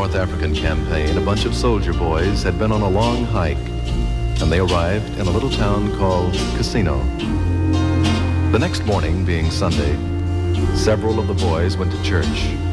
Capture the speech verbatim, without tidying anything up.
North African campaign, a bunch of soldier boys had been on a long hike, and they arrived in a little town called Cassino. The next morning, being Sunday, several of the boys went to church.